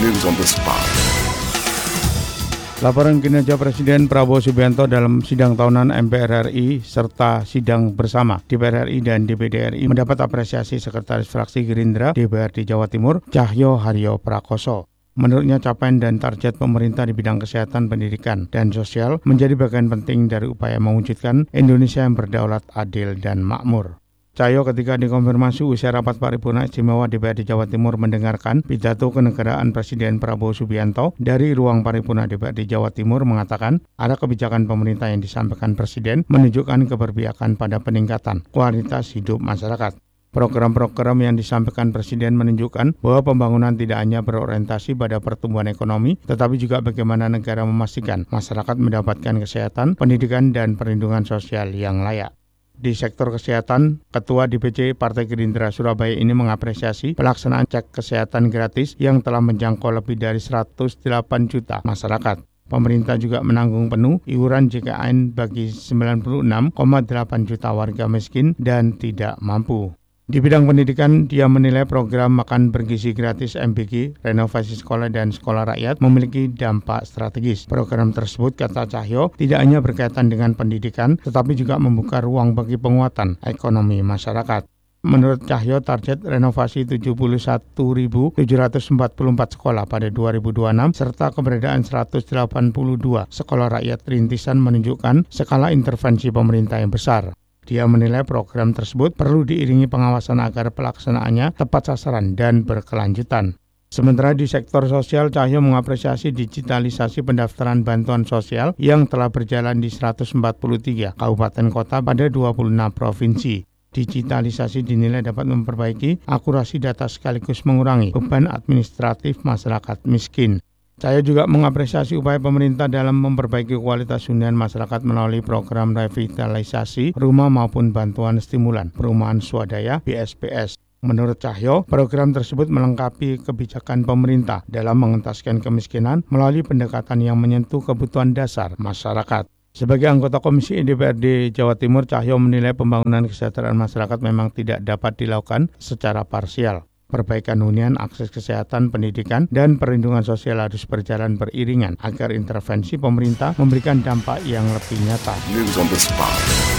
News on the spot. Laporan kinerja Presiden Prabowo Subianto dalam sidang tahunan MPR RI serta sidang bersama DPR RI dan DPD RI mendapat apresiasi Sekretaris Fraksi Gerindra DPRD Jawa Timur, Cahyo Haryo Prakoso. Menurutnya capaian dan target pemerintah di bidang kesehatan, pendidikan, dan sosial menjadi bagian penting dari upaya mewujudkan Indonesia yang berdaulat, adil, dan makmur. Cahyo ketika dikonfirmasi usai rapat paripurna istimewa DPRD Jawa Timur mendengarkan pidato kenegaraan Presiden Prabowo Subianto dari ruang paripurna DPRD Jawa Timur mengatakan ada kebijakan pemerintah yang disampaikan Presiden menunjukkan keberpihakan pada peningkatan kualitas hidup masyarakat. Program-program yang disampaikan Presiden menunjukkan bahwa pembangunan tidak hanya berorientasi pada pertumbuhan ekonomi, tetapi juga bagaimana negara memastikan masyarakat mendapatkan kesehatan, pendidikan, dan perlindungan sosial yang layak. Di sektor kesehatan, Ketua DPC Partai Gerindra Surabaya ini mengapresiasi pelaksanaan cek kesehatan gratis yang telah menjangkau lebih dari 108 juta masyarakat. Pemerintah juga menanggung penuh iuran JKN bagi 96,8 juta warga miskin dan tidak mampu. Di bidang pendidikan, dia menilai program makan bergizi gratis MBG, renovasi sekolah dan sekolah rakyat memiliki dampak strategis. Program tersebut, kata Cahyo, tidak hanya berkaitan dengan pendidikan, tetapi juga membuka ruang bagi penguatan ekonomi masyarakat. Menurut Cahyo, target renovasi 71.744 sekolah pada 2026 serta keberadaan 182 sekolah rakyat rintisan menunjukkan skala intervensi pemerintah yang besar. Dia menilai program tersebut perlu diiringi pengawasan agar pelaksanaannya tepat sasaran dan berkelanjutan. Sementara di sektor sosial, Cahyo mengapresiasi digitalisasi pendaftaran bantuan sosial yang telah berjalan di 143 kabupaten kota pada 26 provinsi. Digitalisasi dinilai dapat memperbaiki akurasi data sekaligus mengurangi beban administratif masyarakat miskin. Saya juga mengapresiasi upaya pemerintah dalam memperbaiki kualitas hunian masyarakat melalui program revitalisasi rumah maupun bantuan stimulan perumahan swadaya BSPS. Menurut Cahyo, program tersebut melengkapi kebijakan pemerintah dalam mengentaskan kemiskinan melalui pendekatan yang menyentuh kebutuhan dasar masyarakat. Sebagai anggota Komisi DPRD Jawa Timur, Cahyo menilai pembangunan kesejahteraan masyarakat memang tidak dapat dilakukan secara parsial. Perbaikan hunian, akses kesehatan, pendidikan, dan perlindungan sosial harus berjalan beriringan agar intervensi pemerintah memberikan dampak yang lebih nyata. News on the spot.